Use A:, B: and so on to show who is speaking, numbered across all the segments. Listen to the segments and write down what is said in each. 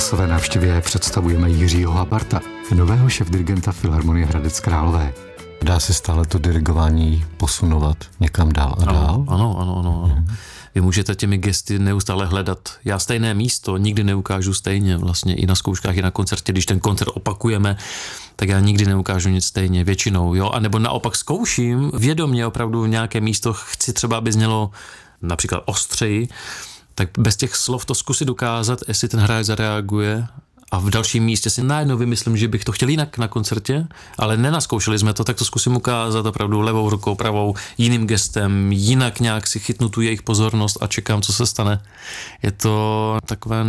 A: hlasové návštěvě představujeme Jiřího Habarta, nového šéfdirigenta Filharmonie Hradec Králové. Dá se stále to dirigování posunovat někam dál a dál?
B: Ano. Vy můžete těmi gesty neustále hledat. Já stejné místo nikdy neukážu stejně, vlastně i na zkouškách, i na koncertě. Když ten koncert opakujeme, tak já nikdy neukážu nic stejně, většinou, jo. A nebo naopak zkouším vědomě opravdu nějaké místo, chci třeba, aby znělo například ostřeji, tak bez těch slov to zkusit ukázat, jestli ten hráč zareaguje. A v dalším místě si najednou vymyslím, že bych to chtěl jinak na koncertě, ale nenaskoušeli jsme to, tak to zkusím ukázat opravdu levou rukou, pravou, jiným gestem, jinak nějak si chytnu tu jejich pozornost a čekám, co se stane. Je to takové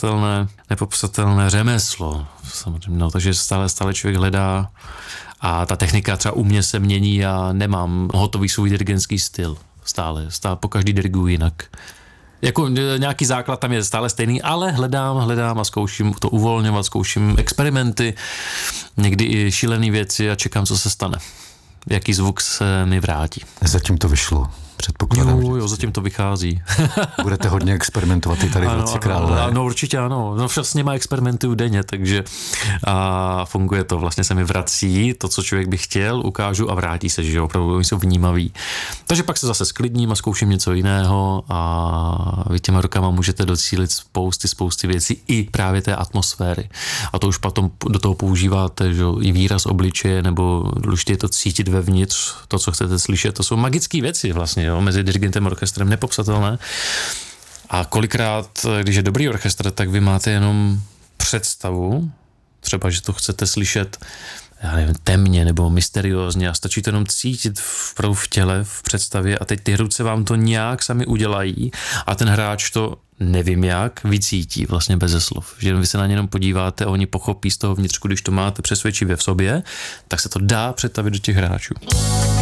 B: nepopsatelné řemeslo, samozřejmě, no, takže stále člověk hledá a ta technika třeba u mě se mění, já nemám hotový svůj dirigentský styl, stále po každý diriguji jinak. Jako nějaký základ tam je stále stejný, ale hledám a zkouším to uvolňovat, zkouším experimenty, někdy i šílené věci a čekám, co se stane. Jaký zvuk se mi vrátí.
A: Zatím to vyšlo, předpokládám.
B: Jo, zatím to vychází.
A: Budete hodně experimentovat i tady v Hradci Králové.
B: Ano, určitě ano. No však s nima experimentuju denně, takže a funguje to. Vlastně se mi vrací to, co člověk by chtěl, ukážu a vrátí se, že opravdu oni jsou vnímaví. Takže pak se zase sklidním a zkouším něco jiného a vy těma rukama můžete docílit spousty věcí i právě té atmosféry. A to už potom do toho používáte, že i výraz obličeje, nebo důležité je to cítit vevnitř, to, co chcete slyšet. To jsou magické věci vlastně, jo, mezi dirigentem a orchestrem, nepopsatelné. A kolikrát, když je dobrý orchestr, tak vy máte jenom představu, třeba, že to chcete slyšet, já nevím, temně nebo mysteriózně a stačí to jenom cítit v těle, v představě a teď ty ruce vám to nějak sami udělají a ten hráč to nevím jak, vycítí vlastně beze slov. Že vy se na ně jenom podíváte a oni pochopí z toho vnitřku, když to máte přesvědčivě v sobě, tak se to dá přetavit do těch hráčů.